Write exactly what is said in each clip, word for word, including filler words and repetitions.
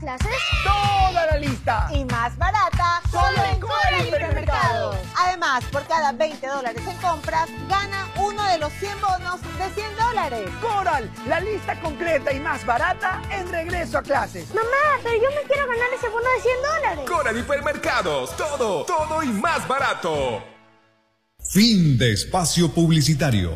clases? ¡Toda la lista! Y más barata, solo en Coral Hipermercados. Además, por cada veinte dólares en compras, gana uno de los cien bonos de cien dólares. Coral, la lista completa y más barata en regreso a clases. Mamá, pero yo me quiero ganar ese bono de cien dólares. Coral Hipermercados, todo, todo y más barato. Fin de espacio publicitario.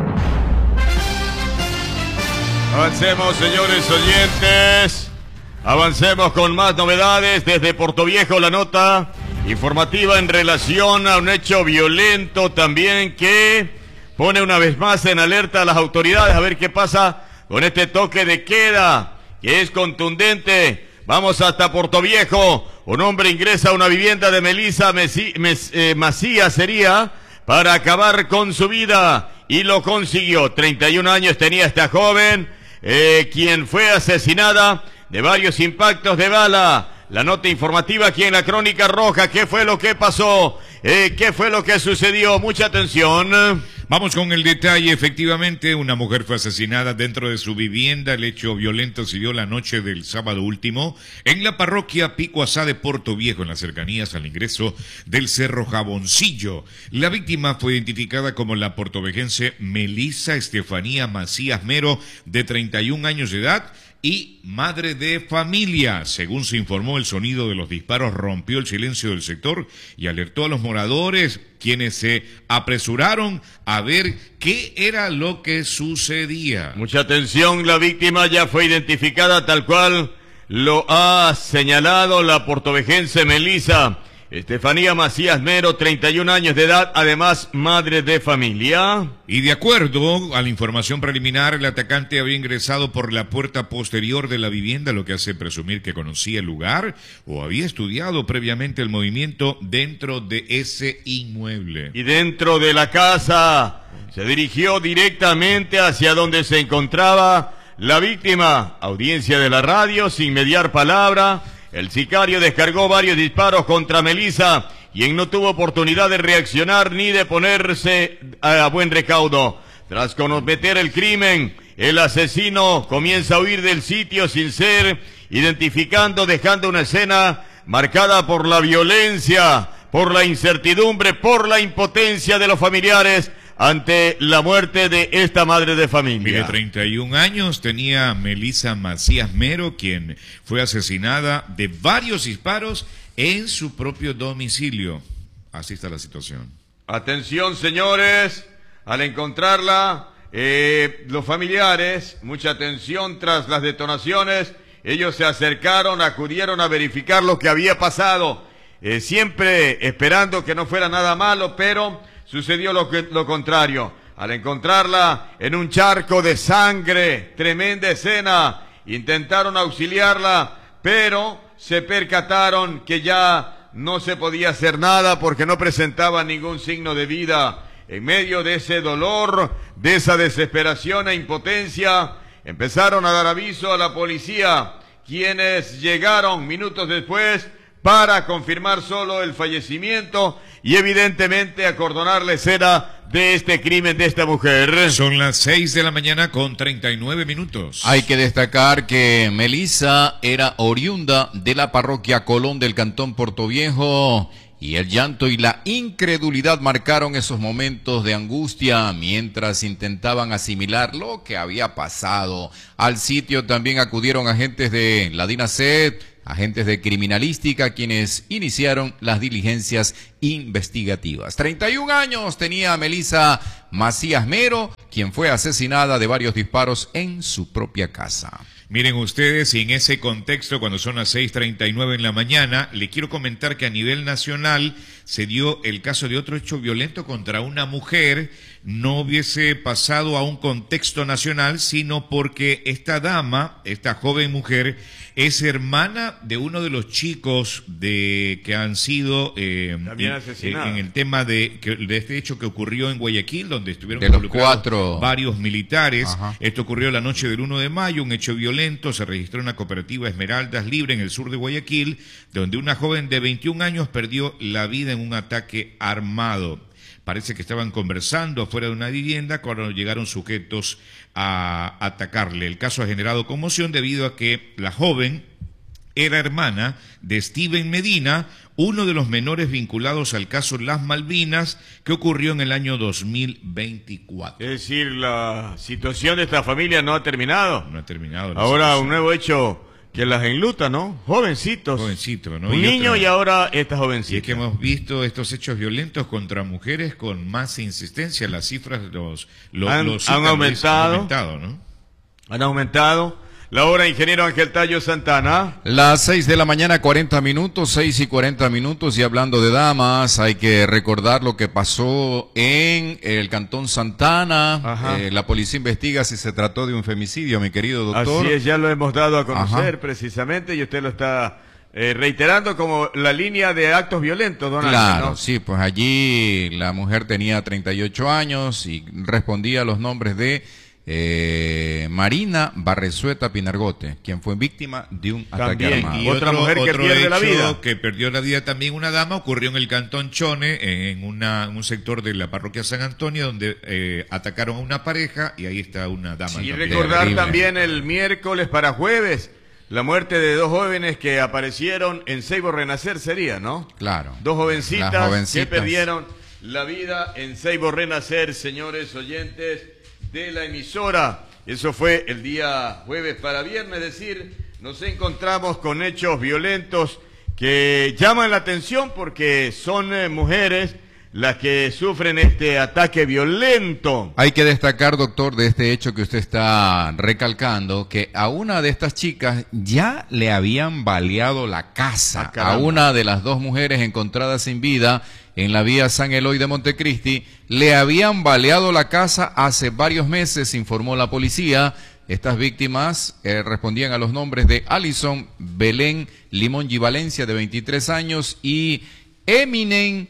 Avancemos, señores oyentes. Avancemos con más novedades desde Portoviejo, la nota informativa en relación a un hecho violento también que pone una vez más en alerta a las autoridades a ver qué pasa con este toque de queda que es contundente. Vamos hasta Portoviejo. Un hombre ingresa a una vivienda de Melissa Messi, Mes, eh, Macías sería para acabar con su vida y lo consiguió. treinta y un años tenía esta joven, eh, quien fue asesinada de varios impactos de bala. La nota informativa aquí en la Crónica Roja. ¿Qué fue lo que pasó? Eh, ¿Qué fue lo que sucedió? Mucha atención. Vamos con el detalle. Efectivamente, una mujer fue asesinada dentro de su vivienda. El hecho violento se dio la noche del sábado último en la parroquia Pico Asá de Portoviejo, en las cercanías al ingreso del Cerro Jaboncillo. La víctima fue identificada como la portovejense Melissa Estefanía Macías Mero, de treinta y un años de edad, y madre de familia. Según se informó, el sonido de los disparos rompió el silencio del sector y alertó a los moradores, quienes se apresuraron a ver qué era lo que sucedía. Mucha atención, la víctima ya fue identificada tal cual lo ha señalado la portovejense Melissa Estefanía Macías Mero, treinta y un años de edad, además madre de familia. Y de acuerdo a la información preliminar, el atacante había ingresado por la puerta posterior de la vivienda, lo que hace presumir que conocía el lugar o había estudiado previamente el movimiento dentro de ese inmueble. Y dentro de la casa se dirigió directamente hacia donde se encontraba la víctima. Audiencia de la radio, sin mediar palabra. El sicario descargó varios disparos contra Melissa, quien no tuvo oportunidad de reaccionar ni de ponerse a buen recaudo. Tras cometer el crimen, el asesino comienza a huir del sitio sin ser identificado, dejando una escena marcada por la violencia, por la incertidumbre, por la impotencia de los familiares ante la muerte de esta madre de familia. Mire, treinta y un años tenía Melissa Macías Mero, quien fue asesinada de varios disparos en su propio domicilio. Así está la situación. Atención, señores, al encontrarla, eh, los familiares, mucha atención, tras las detonaciones, ellos se acercaron, acudieron a verificar lo que había pasado, eh, siempre esperando que no fuera nada malo, pero sucedió lo, que, lo contrario. Al encontrarla en un charco de sangre, tremenda escena, intentaron auxiliarla, pero se percataron que ya no se podía hacer nada porque no presentaba ningún signo de vida. En medio de ese dolor, de esa desesperación e impotencia, empezaron a dar aviso a la policía, quienes llegaron minutos después para confirmar solo el fallecimiento y evidentemente acordonar la escena de este crimen de esta mujer. Son las seis de la mañana con treinta y nueve minutos. Hay que destacar que Melissa era oriunda de la parroquia Colón del cantón Portoviejo, y el llanto y la incredulidad marcaron esos momentos de angustia mientras intentaban asimilar lo que había pasado. Al sitio también acudieron agentes de la DINASED, agentes de criminalística, quienes iniciaron las diligencias investigativas. treinta y un años tenía Melissa Macías Mero, quien fue asesinada de varios disparos en su propia casa. Miren ustedes, y en ese contexto, cuando son las seis treinta y nueve en la mañana, le quiero comentar que a nivel nacional se dio el caso de otro hecho violento contra una mujer. No hubiese pasado a un contexto nacional, sino porque esta dama, esta joven mujer, es hermana de uno de los chicos de que han sido eh, También en, en el tema de, que, de este hecho que ocurrió en Guayaquil, donde estuvieron de los involucrados cuatro varios militares. Ajá. Esto ocurrió la noche del uno de mayo, un hecho violento. Se registró en la cooperativa Esmeraldas Libre en el sur de Guayaquil, donde una joven de veintiún años perdió la vida en un ataque armado. Parece que estaban conversando afuera de una vivienda cuando llegaron sujetos a atacarle. El caso ha generado conmoción debido a que la joven era hermana de Steven Medina, uno de los menores vinculados al caso Las Malvinas, que ocurrió en el año dos mil veinticuatro. Es decir, la situación de esta familia no ha terminado. No ha terminado. Ahora situación. Un nuevo hecho que las enluta, ¿no? Jovencitos. Jovencitos, ¿no? Un y niño otra... y ahora esta Y jovencita. es que hemos visto estos hechos violentos contra mujeres con más insistencia. Las cifras los, los, han, los han citan, aumentado. Han aumentado, ¿no? Han aumentado. La hora, ingeniero Ángel Tallo Santana. Las seis de la mañana, cuarenta minutos, seis y cuarenta minutos, y hablando de damas, hay que recordar lo que pasó en el Cantón Santana. Eh, la policía investiga si se trató de un femicidio, mi querido doctor. Así es, ya lo hemos dado a conocer. Ajá. Precisamente, y usted lo está eh, reiterando como la línea de actos violentos, don Claro, Ángel, ¿no? sí, pues allí la mujer tenía treinta y ocho años y respondía a los nombres de Eh, Marina Barresueta Pinargote, quien fue víctima de un ataque También, armado. y otra mujer que pierde la vida. Que perdió la vida también una dama, ocurrió en el Cantón Chone, en una, un sector de la parroquia San Antonio, donde eh, atacaron a una pareja y ahí está una dama. Y también. recordar Terrible. también el miércoles para jueves, la muerte de dos jóvenes que aparecieron en Ceibo Renacer sería, ¿no? Claro. Dos jovencitas, Las jovencitas. que perdieron la vida en Ceibo Renacer, señores oyentes de la emisora. Eso fue el día jueves para viernes, es decir, nos encontramos con hechos violentos que llaman la atención porque son eh, mujeres las que sufren este ataque violento. Hay que destacar, doctor, de este hecho que usted está recalcando, que a una de estas chicas ya le habían baleado la casa, Ah, a una de las dos mujeres encontradas sin vida en la vía San Eloy de Montecristi, le habían baleado la casa hace varios meses, informó la policía. Estas víctimas eh, respondían a los nombres de Alison Belén Limongi Valencia, de veintitrés años, y Eminen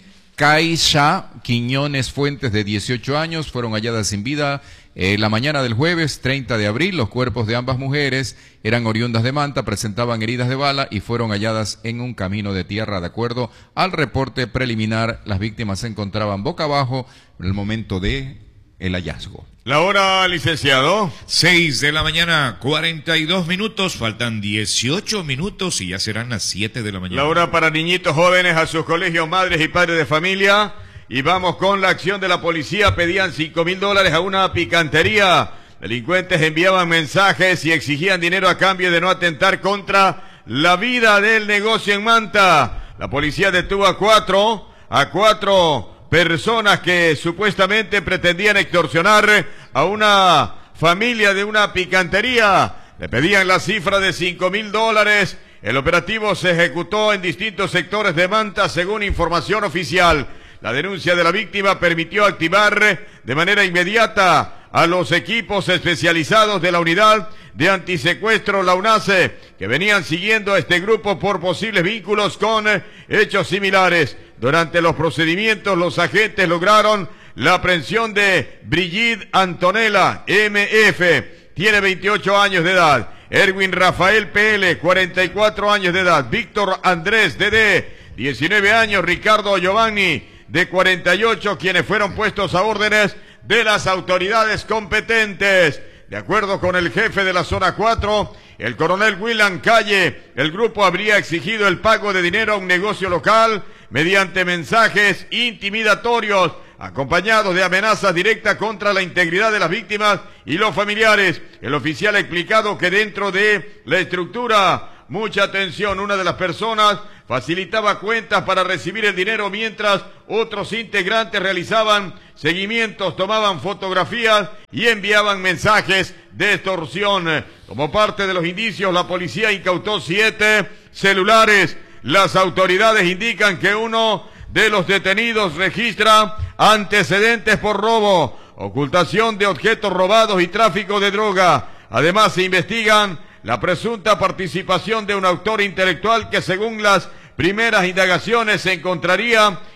Caixa Quiñones Fuentes, de dieciocho años. Fueron halladas sin vida eh, la mañana del jueves treinta de abril. Los cuerpos de ambas mujeres eran oriundas de Manta, presentaban heridas de bala y fueron halladas en un camino de tierra. De acuerdo al reporte preliminar, las víctimas se encontraban boca abajo en el momento de el hallazgo. La hora, licenciado. Seis de la mañana, cuarenta y dos minutos, faltan dieciocho minutos y ya serán las siete de la mañana. La hora para niñitos jóvenes a sus colegios, madres y padres de familia. Y vamos con la acción de la policía. Pedían cinco mil dólares a una picantería. Delincuentes enviaban mensajes y exigían dinero a cambio de no atentar contra la vida del negocio en Manta. La policía detuvo a cuatro, a cuatro personas que supuestamente pretendían extorsionar a una familia de una picantería. Le pedían la cifra de cinco mil dólares. El operativo se ejecutó en distintos sectores de Manta, según información oficial. La denuncia de la víctima permitió activar de manera inmediata a los equipos especializados de la unidad de antisecuestro, la UNACE, que venían siguiendo a este grupo por posibles vínculos con hechos similares. Durante los procedimientos, los agentes lograron la aprehensión de Brigitte Antonella M F, tiene veintiocho años de edad. Erwin Rafael P L, cuarenta y cuatro años de edad. Víctor Andrés D D, diecinueve años. Ricardo Giovanni, de cuarenta y ocho, quienes fueron puestos a órdenes de las autoridades competentes. De acuerdo con el jefe de la zona cuatro, el coronel William Calle, el grupo habría exigido el pago de dinero a un negocio local mediante mensajes intimidatorios, acompañados de amenazas directas contra la integridad de las víctimas y los familiares. El oficial ha explicado que dentro de la estructura, mucha atención, una de las personas facilitaba cuentas para recibir el dinero, mientras otros integrantes realizaban seguimientos, tomaban fotografías y enviaban mensajes de extorsión. Como parte de los indicios, la policía incautó siete celulares. Las autoridades indican que uno de los detenidos registra antecedentes por robo, ocultación de objetos robados y tráfico de droga. Además, se investigan la presunta participación de un autor intelectual que, según las primeras indagaciones, se encontraría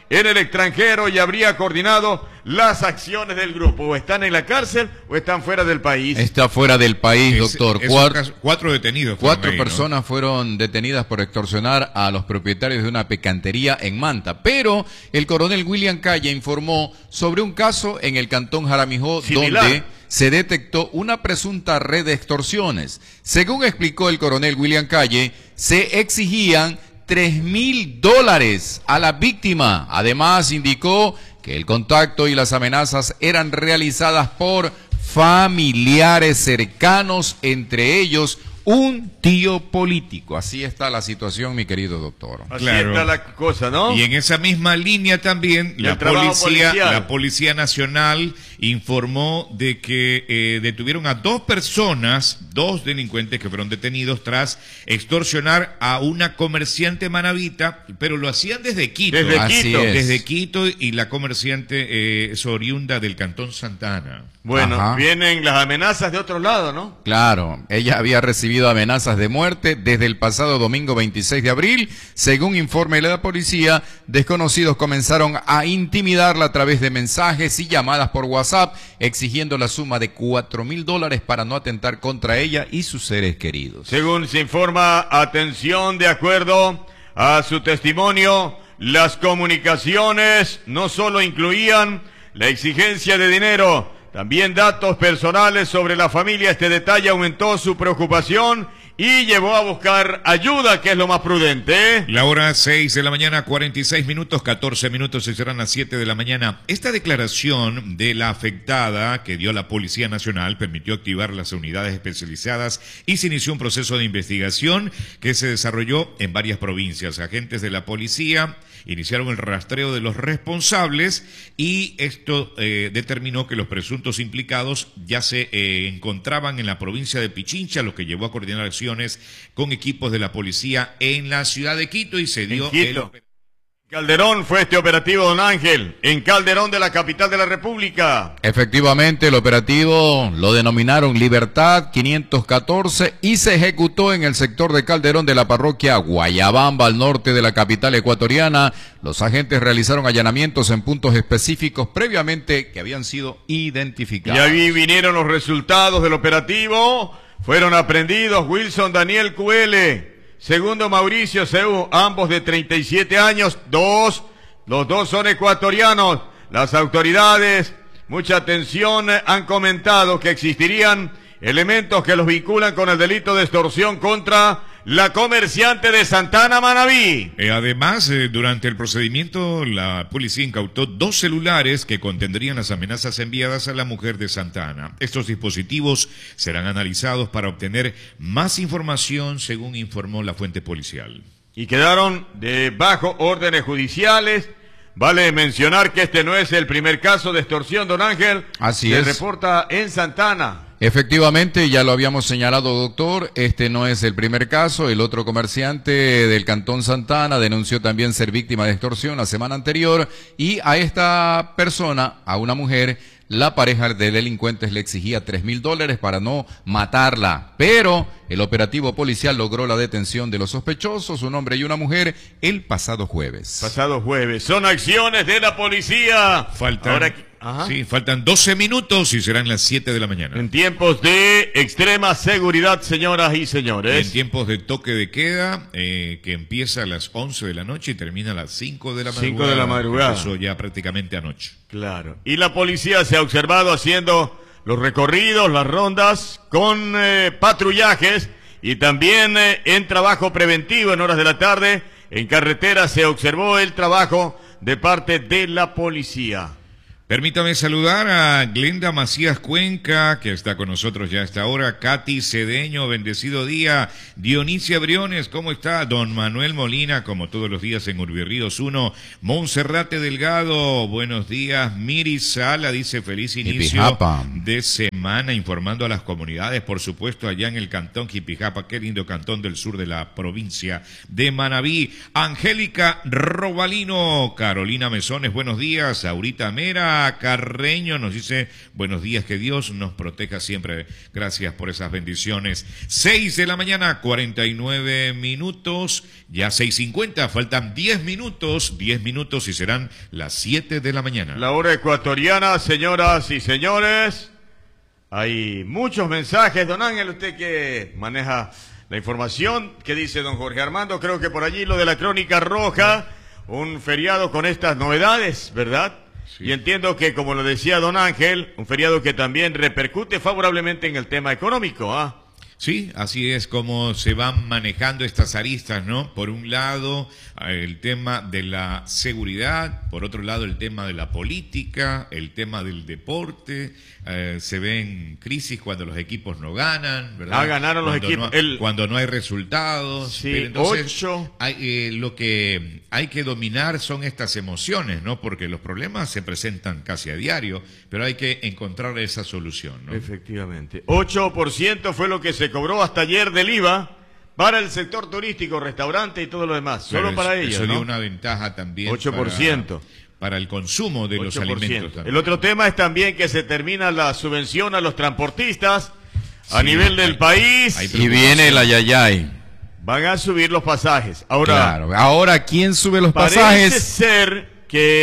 en el extranjero y habría coordinado las acciones del grupo. O están en la cárcel o están fuera del país. Está fuera del país, Es- doctor. es un Cuatro, caso- cuatro detenidos. fueron cuatro ahí, ¿no? personas fueron detenidas por extorsionar a los propietarios de una pecantería en Manta. Pero el coronel William Calle informó sobre un caso en el cantón Jaramijó Similar. donde se detectó una presunta red de extorsiones. Según explicó el coronel William Calle, se exigían tres mil dólares a la víctima. Además, indicó que el contacto y las amenazas eran realizadas por familiares cercanos, entre ellos un tío político. Así está la situación, mi querido doctor. Así Claro. está la cosa, ¿no? Y en esa misma línea también Y la el trabajo policía, policial. la Policía Nacional informó de que eh, detuvieron a dos personas, dos delincuentes que fueron detenidos tras extorsionar a una comerciante manabita, pero lo hacían desde Quito. Desde Así Quito. es. Desde Quito, y la comerciante eh, es oriunda del Cantón Santa Ana. Bueno, Ajá. vienen las amenazas de otro lado, ¿no? Claro, ella había recibido amenazas de muerte desde el pasado domingo veintiséis de abril. Según informe de la policía, desconocidos comenzaron a intimidarla a través de mensajes y llamadas por WhatsApp, exigiendo la suma de cuatro mil dólares para no atentar contra ella y sus seres queridos. Según se informa, atención, de acuerdo a su testimonio, las comunicaciones no solo incluían la exigencia de dinero, también datos personales sobre la familia. Este detalle aumentó su preocupación y llevó a buscar ayuda, que es lo más prudente, ¿eh? La hora seis de la mañana, cuarenta y seis minutos, catorce minutos, y serán las siete de la mañana. Esta declaración de la afectada que dio la Policía Nacional permitió activar las unidades especializadas y se inició un proceso de investigación que se desarrolló en varias provincias. Agentes de la policía iniciaron el rastreo de los responsables y esto eh, determinó que los presuntos implicados ya se eh, encontraban en la provincia de Pichincha, lo que llevó a coordinar acciones con equipos de la policía en la ciudad de Quito y se dio En Quito. el... Calderón fue este operativo, don Ángel, en Calderón de la capital de la República. Efectivamente, el operativo lo denominaron Libertad quinientos catorce y se ejecutó en el sector de Calderón de la parroquia Guayabamba, al norte de la capital ecuatoriana. Los agentes realizaron allanamientos en puntos específicos previamente que habían sido identificados. Y ahí vinieron los resultados del operativo. Fueron aprendidos Wilson Daniel Q L, segundo Mauricio Seu, ambos de treinta y siete años, dos, los dos son ecuatorianos. Las autoridades, mucha atención, han comentado que existirían elementos que los vinculan con el delito de extorsión contra la comerciante de Santana, Manabí. Eh, además, eh, durante el procedimiento, la policía incautó dos celulares que contendrían las amenazas enviadas a la mujer de Santa Ana. Estos dispositivos serán analizados para obtener más información, según informó la fuente policial. Y quedaron de bajo órdenes judiciales. Vale mencionar que este no es el primer caso de extorsión, don Ángel. Así Se es. reporta en Santana. Efectivamente, ya lo habíamos señalado, doctor, este no es el primer caso. El otro comerciante del Cantón Santa Ana denunció también ser víctima de extorsión la semana anterior, y a esta persona, a una mujer, la pareja de delincuentes le exigía tres mil dólares para no matarla, pero el operativo policial logró la detención de los sospechosos, un hombre y una mujer, el pasado jueves. Pasado jueves. Son acciones de la policía. Faltan, Ahora, ajá. sí, faltan doce minutos y serán las siete de la mañana. En tiempos de extrema seguridad, señoras y señores. En tiempos de toque de queda, eh, que empieza a las once de la noche y termina a las cinco de la madrugada. cinco de la madrugada. Empezó ya prácticamente anoche. Claro. Y la policía se ha observado haciendo los recorridos, las rondas, con eh, patrullajes y también eh, en trabajo preventivo en horas de la tarde. En carretera se observó el trabajo de parte de la policía. Permítame saludar a Glenda Macías Cuenca, que está con nosotros ya a esta hora. Katy Cedeño, bendecido día. Dionisia Briones, ¿cómo está? Don Manuel Molina, como todos los días en Urbirríos uno. Monserrate Delgado, buenos días. Miri Sala dice feliz inicio Jipijapa. de semana, informando a las comunidades, por supuesto, allá en el cantón Jipijapa, qué lindo cantón del sur de la provincia de Manabí. Angélica Robalino, Carolina Mesones, buenos días. Aurita Mera, Sandra Carreño nos dice, buenos días, que Dios nos proteja siempre. Gracias por esas bendiciones. seis de la mañana, cuarenta y nueve minutos, ya seis cincuenta, faltan diez minutos, diez minutos y serán las siete de la mañana. La hora ecuatoriana, señoras y señores. Hay muchos mensajes, don Ángel, usted que maneja la información. ¿Qué dice don Jorge Armando? Creo que por allí lo de la Crónica Roja, un feriado con estas novedades, ¿verdad? Sí. Y entiendo que, como lo decía don Ángel, un feriado que también repercute favorablemente en el tema económico, ¿ah? Sí, así es como se van manejando estas aristas, ¿no? Por un lado, el tema de la seguridad, por otro lado, el tema de la política, el tema del deporte. Eh, se ven crisis cuando los equipos no ganan, ¿verdad? Ah, ganaron los cuando equipos. No, el... Cuando no hay resultados. Sí, pero entonces, ocho. Hay, eh, lo que hay que dominar son estas emociones, ¿no? Porque los problemas se presentan casi a diario, pero hay que encontrar esa solución, ¿no? Efectivamente. ocho por ciento fue lo que se cobró hasta ayer del I V A para el sector turístico, restaurante y todo lo demás. Pero Solo eso, para ellos, eso ¿no? dio una ventaja también. ocho por ciento. Para... para el consumo de los alimentos también. El otro tema es también que se termina la subvención a los transportistas a sí, nivel del hay, país. Hay y viene el ayayay. Van a subir los pasajes. Ahora, claro. Ahora, ¿quién sube los parece pasajes? Parece ser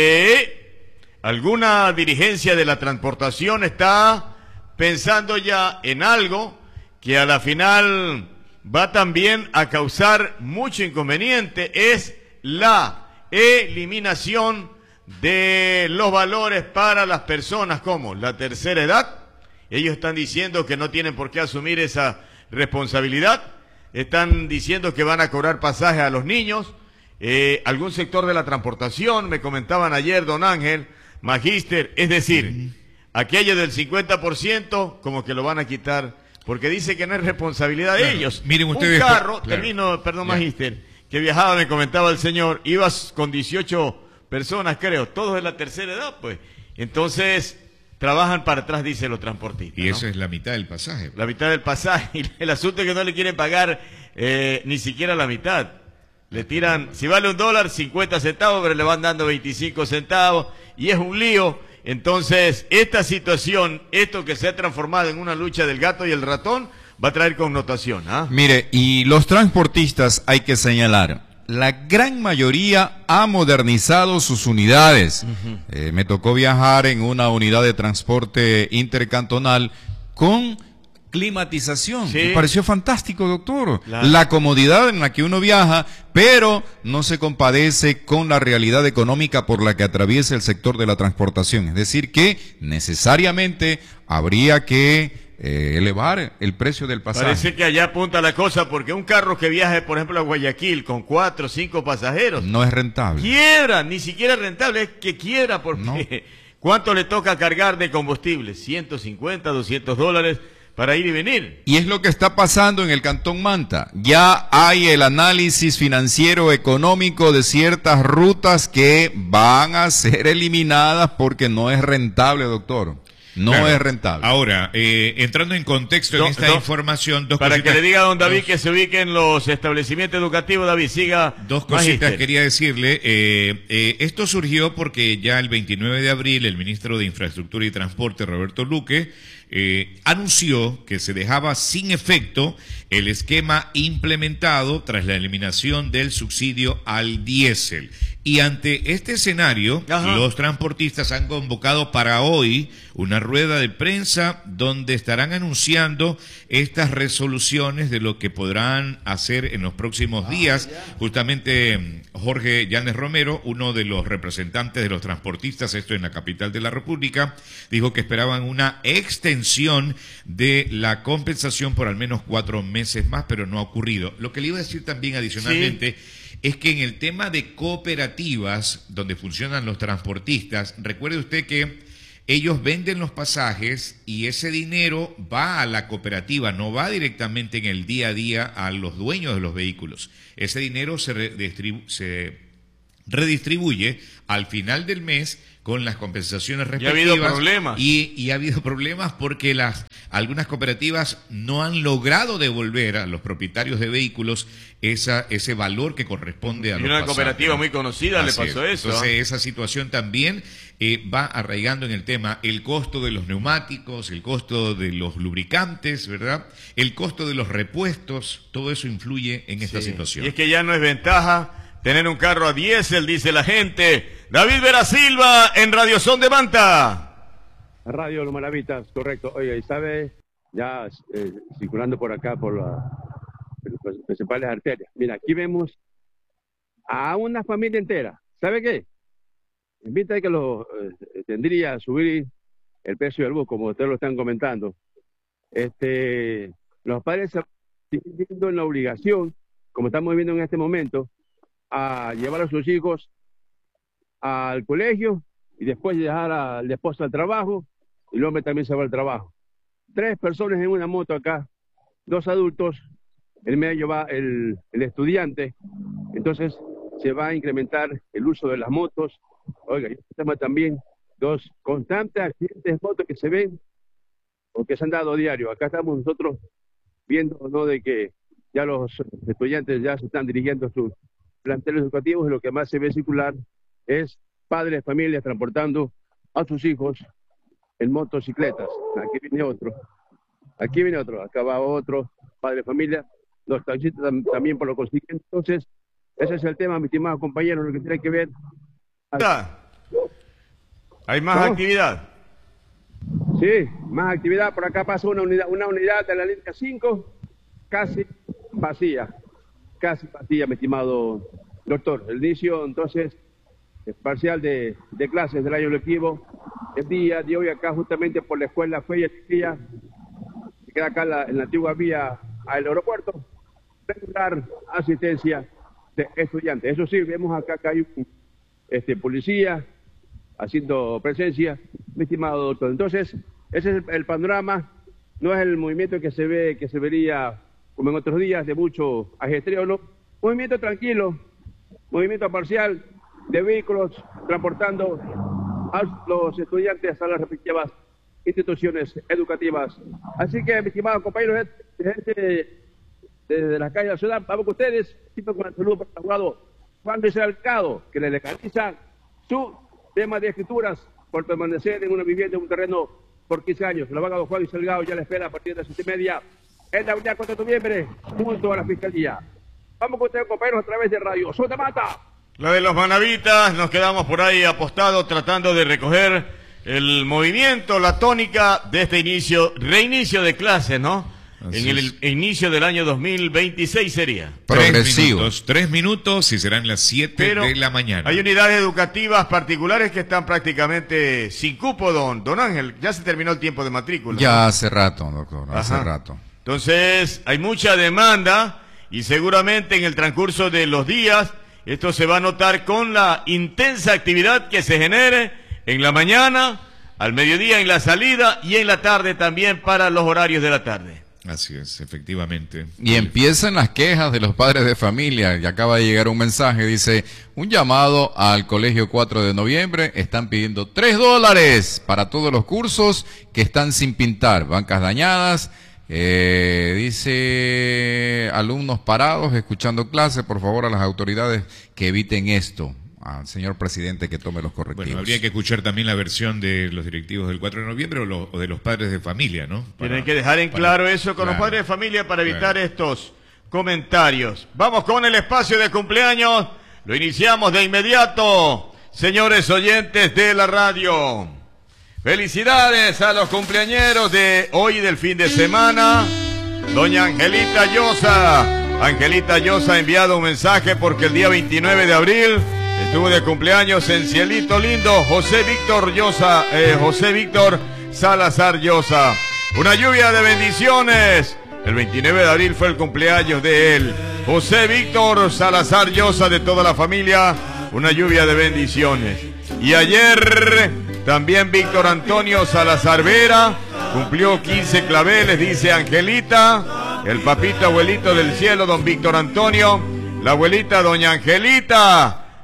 que alguna dirigencia de la transportación está pensando ya en algo que a la final va también a causar mucho inconveniente. Es la eliminación de los valores para las personas como la tercera edad. Ellos están diciendo que no tienen por qué asumir esa responsabilidad. Están diciendo que van a cobrar pasajes a los niños. Eh, algún sector de la transportación, me comentaban ayer don Ángel, Magíster, es decir, uh-huh. aquello del cincuenta por ciento como que lo van a quitar, porque dice que no es responsabilidad de claro. ellos. Miren ustedes, un carro, claro. termino, perdón, yeah. Magíster, que viajaba, me comentaba el señor, ibas con dieciocho personas, creo, todos de la tercera edad, pues. Entonces, trabajan para atrás, dicen los transportistas. Y eso ¿no? es la mitad del pasaje. La mitad del pasaje. Y el asunto es que no le quieren pagar eh, ni siquiera la mitad. Le tiran, si vale un dólar, cincuenta centavos, pero le van dando veinticinco centavos. Y es un lío. Entonces, esta situación, esto que se ha transformado en una lucha del gato y el ratón, va a traer connotación. ¿ah? Mire, y los transportistas, hay que señalar, la gran mayoría ha modernizado sus unidades. Uh-huh. Eh, me tocó viajar en una unidad de transporte intercantonal con climatización. Sí. Me pareció fantástico, doctor. La... la comodidad en la que uno viaja, pero no se compadece con la realidad económica por la que atraviesa el sector de la transportación. Es decir, que necesariamente habría que Eh, elevar el precio del pasaje. Parece que allá apunta la cosa, porque un carro que viaje, por ejemplo, a Guayaquil con cuatro o cinco pasajeros no es rentable. Quiebra, ni siquiera es rentable, es que quiebra, porque no. ¿Cuánto le toca cargar de combustible? ciento cincuenta, doscientos dólares para ir y venir. Y es lo que está pasando en el Cantón Manta. Ya hay el análisis financiero económico de ciertas rutas que van a ser eliminadas porque no es rentable, doctor. No claro. es rentable. Ahora, eh, entrando en contexto en no, esta no. información, dos para cositas, que le diga a don David dos, que se ubiquen los establecimientos educativos, David, siga. Dos cositas Magister. quería decirle. Eh, eh, esto surgió porque ya el veintinueve de abril el ministro de Infraestructura y Transporte, Roberto Luque, eh, anunció que se dejaba sin efecto el esquema implementado tras la eliminación del subsidio al diésel. Y ante este escenario, Ajá. los transportistas han convocado para hoy una rueda de prensa donde estarán anunciando estas resoluciones de lo que podrán hacer en los próximos ah, días. Ya. Justamente Jorge Llanes Romero, uno de los representantes de los transportistas, esto en la capital de la República, dijo que esperaban una extensión de la compensación por al menos cuatro meses más, pero no ha ocurrido. Lo que le iba a decir también adicionalmente... Sí. Es que en el tema de cooperativas, donde funcionan los transportistas, recuerde usted que ellos venden los pasajes y ese dinero va a la cooperativa, no va directamente en el día a día a los dueños de los vehículos. Ese dinero se, redistribu- se redistribuye al final del mes con las compensaciones Y ha respectivas. habido problemas. Y, y ha habido problemas porque las algunas cooperativas no han logrado devolver a los propietarios de vehículos esa, ese valor que corresponde a Y los una pasajes, cooperativa ¿no? muy conocida Así le pasó es. eso. Entonces ¿eh? esa situación también eh, va arraigando en el tema el costo de los neumáticos, el costo de los lubricantes, ¿verdad? El costo de los repuestos, todo eso influye en esta Sí. situación. Y es que ya no es ventaja tener un carro a diésel, dice la gente. David Vera Silva en Radio Son de Manta. Radio Los Maravitas, correcto. Oye, ¿y sabe? Ya eh, circulando por acá, por la, las principales arterias. Mira, aquí vemos a una familia entera. ¿Sabe qué? Invita a que lo eh, tendría a subir el precio del bus, como ustedes lo están comentando. Este, los padres se siguen viendo en la obligación, como estamos viviendo en este momento, a llevar a sus hijos al colegio y después dejar al esposo al trabajo y el hombre también se va al trabajo. Tres personas en una moto acá, dos adultos, en medio va el, el estudiante, entonces se va a incrementar el uso de las motos. Oiga, este tema también, dos constantes accidentes de motos que se ven o que se han dado a diario. Acá estamos nosotros viendo, ¿no?, de que ya los estudiantes ya se están dirigiendo a sus planteles educativos y lo que más se ve circular es padres, familias transportando a sus hijos en motocicletas. Aquí viene otro, aquí viene otro, acá va otro, padre, familia, los taxistas tam también por lo consiguiente. Entonces, ese es el tema, mis estimados compañeros, lo que tiene que ver. ¿Hay más ¿Cómo? actividad? Sí, más actividad. Por acá pasa una unidad, una unidad de la línea cinco, casi vacía, casi vacía, mi estimado doctor. El inicio, entonces, parcial de, de clases del año lectivo, el día de hoy acá justamente por la escuela Fe y Alegría, que queda acá en la, en la antigua vía al aeropuerto, regular asistencia de estudiantes. Eso sí, vemos acá que hay un este, policía haciendo presencia, mi estimado doctor. Entonces, ese es el, el panorama, no es el movimiento que se ve, que se vería como en otros días de mucho ajetreo, ¿no? Movimiento tranquilo, movimiento parcial de vehículos transportando a los estudiantes a las respectivas instituciones educativas. Así que, mis estimados compañeros de gente desde las calles de la ciudad, vamos con ustedes, con el saludo para el abogado Juan Luis Alcado, que le legaliza su tema de escrituras por permanecer en una vivienda en un terreno por quince años. El abogado Juan Luis Alcado ya le espera a partir de las siete y media en la unidad cuatro de noviembre, junto a la Fiscalía. Vamos con ustedes, compañeros, a través de Radio Son de Mata. Lo de los manavitas, nos quedamos por ahí apostados tratando de recoger el movimiento, la tónica de este inicio, reinicio de clases, ¿no? Así en el, es. el inicio del año dos mil veintiséis sería. Tres Progresivo. minutos, tres minutos y serán las siete Pero de la mañana. hay unidades educativas particulares que están prácticamente sin cupo, don, don Ángel. Ya se terminó el tiempo de matrícula. Ya hace rato, doctor, hace Ajá. rato. Entonces, hay mucha demanda y seguramente en el transcurso de los días esto se va a notar con la intensa actividad que se genere en la mañana, al mediodía en la salida y en la tarde también para los horarios de la tarde. Así es, efectivamente. Y empiezan las quejas de los padres de familia. Y acaba de llegar un mensaje, dice, un llamado al colegio cuatro de noviembre, están pidiendo tres dólares para todos los cursos que están sin pintar, bancas dañadas, eh, dice, alumnos parados escuchando clases, por favor a las autoridades que eviten esto. Al señor presidente que tome los correctivos. Bueno, habría que escuchar también la versión de los directivos del cuatro de noviembre o, lo- o de los padres de familia, ¿no? Para- Tienen que dejar en para- claro eso con claro, los padres de familia para evitar claro. estos comentarios. Vamos con el espacio de cumpleaños. Lo iniciamos de inmediato, señores oyentes de la radio. Felicidades a los cumpleañeros de hoy y del fin de semana. Doña Angelita Llosa. Angelita Llosa ha enviado un mensaje porque el día veintinueve de abril estuvo de cumpleaños en Cielito Lindo José Víctor Llosa, eh, José Víctor Salazar Llosa. Una lluvia de bendiciones. El veintinueve de abril fue el cumpleaños de él. José Víctor Salazar Llosa, de toda la familia, una lluvia de bendiciones. Y ayer también Víctor Antonio Salazar Vera cumplió quince claveles, dice Angelita. El papito abuelito del cielo, don Víctor Antonio. La abuelita, doña Angelita.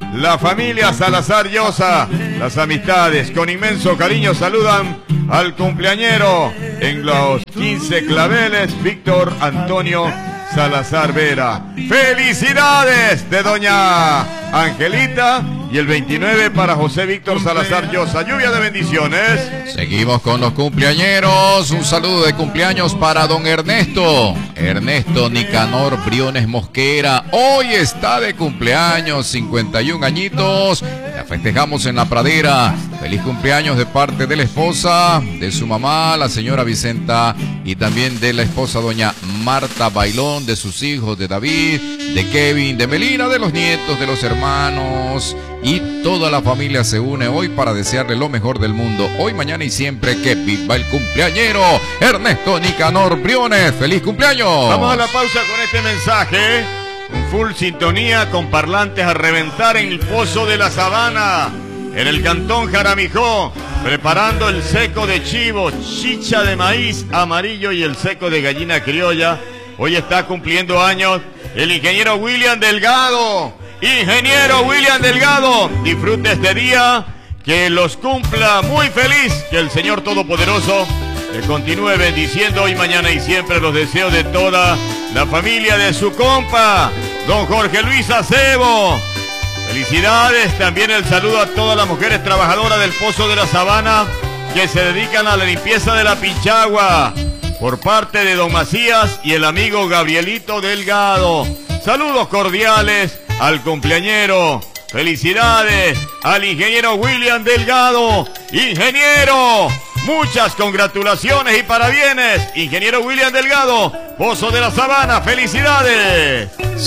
la familia Salazar Llosa. Las amistades con inmenso cariño saludan al cumpleañero en los quince claveles, Víctor Antonio Salazar Vera. ¡Felicidades de doña Angelita! Y el veintinueve para José Víctor Salazar Llosa. Lluvia de bendiciones. Seguimos con los cumpleañeros. Un saludo de cumpleaños para don Ernesto. Ernesto Nicanor Briones Mosquera. Hoy está de cumpleaños, cincuenta y un añitos. La festejamos en la pradera. Feliz cumpleaños de parte de la esposa, de su mamá, la señora Vicenta, y también de la esposa doña Marta Bailón, de sus hijos, de David, de Kevin, de Melina, de los nietos, de los hermanos. Y toda la familia se une hoy para desearle lo mejor del mundo. Hoy, mañana y siempre, que viva el cumpleañero Ernesto Nicanor Briones. ¡Feliz cumpleaños! Vamos a la pausa con este mensaje. Un full sintonía con parlantes a reventar en el Pozo de la Sabana, en el cantón Jaramijó, preparando el seco de chivo, chicha de maíz amarillo y el seco de gallina criolla. Hoy está cumpliendo años el ingeniero William Delgado. Ingeniero William Delgado, disfrute este día, que los cumpla muy feliz, que el Señor Todopoderoso le continúe bendiciendo hoy, mañana y siempre. Los deseos de toda la familia de su compa, don Jorge Luis Acebo. Felicidades, también el saludo a todas las mujeres trabajadoras del Pozo de la Sabana que se dedican a la limpieza de la Pinchagua, por parte de don Macías y el amigo Gabrielito Delgado. Saludos cordiales al cumpleañero. Felicidades al ingeniero William Delgado. Ingeniero, muchas congratulaciones y parabienes. Ingeniero William Delgado, Pozo de la Sabana, felicidades.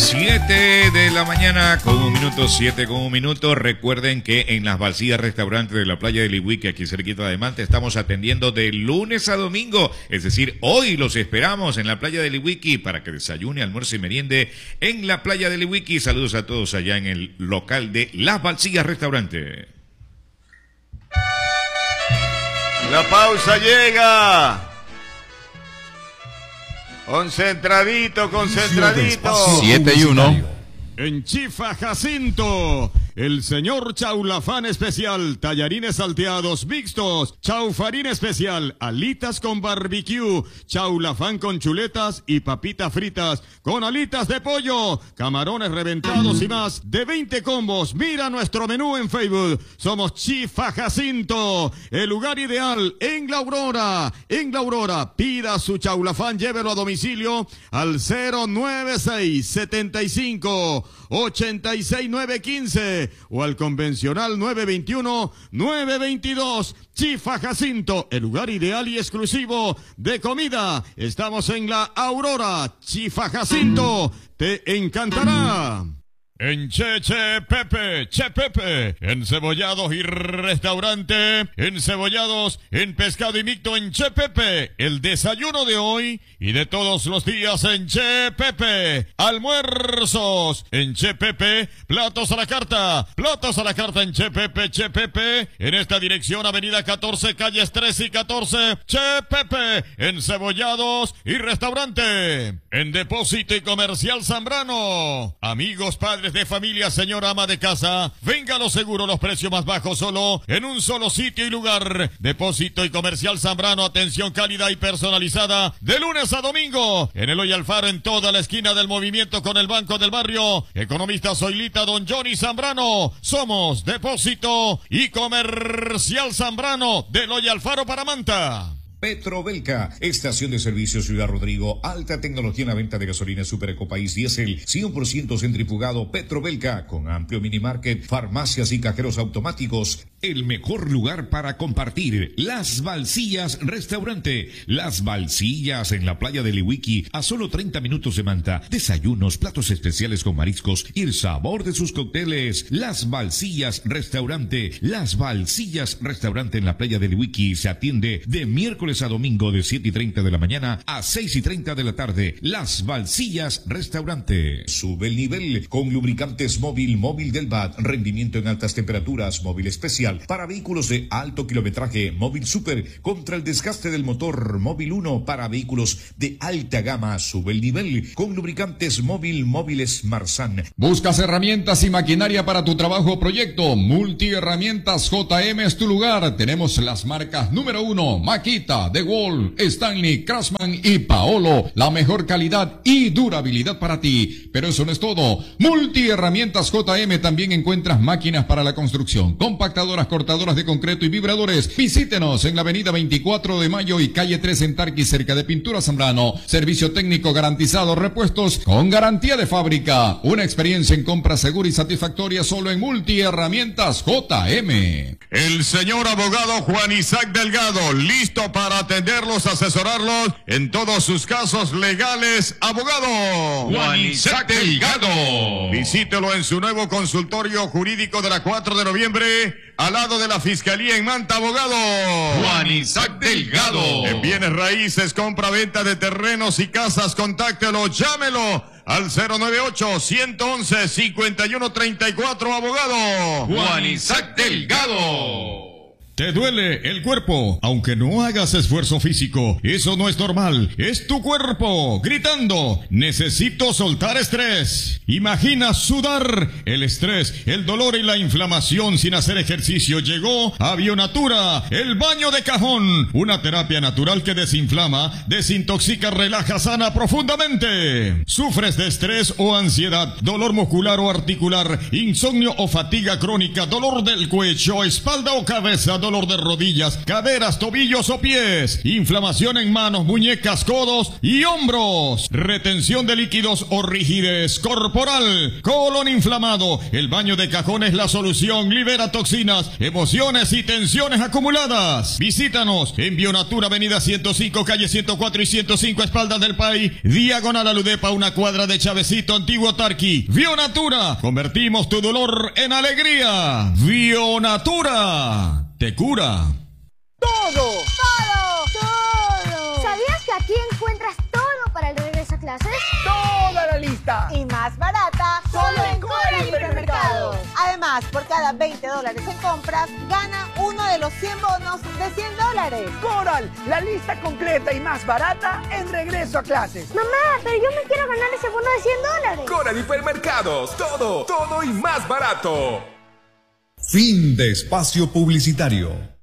Siete de la mañana con un minuto, siete con un minuto. Recuerden que en las Balsillas Restaurantes de la playa de Lihuique, aquí cerquita de Manta, estamos atendiendo de lunes a domingo. Es decir, hoy los esperamos en la playa de Lihuique para que desayune, almuerce y meriende en la playa de Lihuique. Saludos a todos allá en el local de las Balsillas Restaurante. La pausa llega. Concentradito, concentradito. Siete y uno. En Chifa Jacinto, el señor Chaulafán especial, tallarines salteados mixtos, chaufarín especial, alitas con barbecue, chaulafán con chuletas y papitas fritas, con alitas de pollo, camarones reventados y más, de veinte combos. Mira nuestro menú en Facebook. Somos Chifa Jacinto, el lugar ideal en La Aurora. En La Aurora, pida su chaulafán, llévelo a domicilio al cero nueve seis, setenta y cinco, ochenta y seis, nueve quince o al convencional nueve veintiuno, nueve veintidós. Chifa Jacinto, el lugar ideal y exclusivo de comida. Estamos en La Aurora. Chifa Jacinto, te encantará. En Che Che Pepe, Che Pepe, encebollados y restaurante, encebollados, en pescado y mixto en Che Pepe, el desayuno de hoy y de todos los días en Che Pepe, almuerzos en Che Pepe, platos a la carta, platos a la carta en Che Pepe, Che Pepe, en esta dirección avenida catorce, calles trece y catorce, Che Pepe, encebollados y restaurante, en Depósito y Comercial Zambrano, amigos, padres de familia, señora ama de casa, venga lo seguro, los precios más bajos solo en un solo sitio y lugar. Depósito y Comercial Zambrano, atención cálida y personalizada de lunes a domingo en Eloy Alfaro, en toda la esquina del movimiento con el Banco del Barrio. Economista Zoilita, don Johnny Zambrano. Somos Depósito y Comercial Zambrano de Eloy Alfaro para Manta. Petrobelca, estación de servicio Ciudad Rodrigo, alta tecnología en la venta de gasolina Super Ecopaís Diesel, cien por ciento centrifugado. Petrobelca, con amplio minimarket, farmacias y cajeros automáticos. El mejor lugar para compartir, Las Balsillas Restaurante. Las Balsillas en la playa de Lihuiqui, a solo treinta minutos de Manta. Desayunos, platos especiales con mariscos y el sabor de sus cócteles. Las Balsillas Restaurante. Las Balsillas Restaurante en la playa de Lihuiqui se atiende de miércoles lunes a domingo de siete y treinta de la mañana a seis y treinta de la tarde. Las Valsillas Restaurante. Sube el nivel con lubricantes móvil, móvil del B A T, rendimiento en altas temperaturas, móvil especial para vehículos de alto kilometraje, móvil super contra el desgaste del motor, móvil uno para vehículos de alta gama. Sube el nivel con lubricantes móvil, móviles Marsan. ¿Buscas herramientas y maquinaria para tu trabajo o proyecto? Multiherramientas J M es tu lugar. Tenemos las marcas número uno, Makita, DeWalt, Stanley, Craftsman y Paolo. La mejor calidad y durabilidad para ti. Pero eso no es todo. Multiherramientas J M también encuentras máquinas para la construcción, compactadoras, cortadoras de concreto y vibradores. Visítenos en la avenida veinticuatro de mayo y calle tres en Tarqui, cerca de Pintura Zambrano. Servicio técnico garantizado, repuestos con garantía de fábrica. Una experiencia en compra segura y satisfactoria solo en Multiherramientas J M. El señor abogado Juan Isaac Delgado, listo para atenderlos, asesorarlos en todos sus casos legales. Abogado Juan Isaac Delgado. Visítelo en su nuevo consultorio jurídico de la cuatro de noviembre, al lado de la Fiscalía en Manta. Abogado Juan Isaac Delgado. En bienes raíces, compra-venta de terrenos y casas, contáctelo, llámelo al cero nueve ocho, uno once, cincuenta y uno treinta y cuatro. Abogado Juan Isaac Delgado. ¿Te duele el cuerpo? Aunque no hagas esfuerzo físico, eso no es normal. Es tu cuerpo gritando: necesito soltar estrés. Imagina sudar. El estrés, el dolor y la inflamación sin hacer ejercicio. Llegó a Bionatura, el baño de cajón. Una terapia natural que desinflama, desintoxica, relaja, sana profundamente. ¿Sufres de estrés o ansiedad, dolor muscular o articular, insomnio o fatiga crónica, dolor del cuello, espalda o cabeza, dolor de rodillas, caderas, tobillos o pies, inflamación en manos, muñecas, codos y hombros, retención de líquidos o rigidez corporal, colon inflamado? El baño de cajón es la solución. Libera toxinas, emociones y tensiones acumuladas. Visítanos en Bionatura, avenida ciento cinco, calle ciento cuatro y ciento cinco, espaldas del país, diagonal a Ludepa, una cuadra de Chavecito, Antiguo Tarqui. Bionatura, convertimos tu dolor en alegría. Bionatura te cura. ¡Todo! ¡Todo! ¡Todo! ¿Sabías que aquí encuentras todo para el regreso a clases? Toda la lista. Y más barata, Solo en Coral Hipermercados. Además, por cada veinte dólares en compras, gana uno de los cien bonos de cien dólares. Coral, la lista completa y más barata en regreso a clases. Mamá, pero yo me quiero ganar ese bono de cien dólares. Coral Hipermercados, todo, todo y más barato. Fin de espacio publicitario.